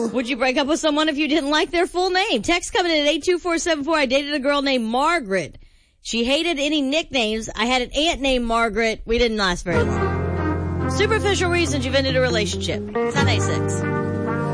Would you break up with someone if you didn't like their full name? Text coming in at 82474. I dated a girl named Margaret. She hated any nicknames. I had an aunt named Margaret. We didn't last very long. Superficial reasons you've ended a relationship. It's 986.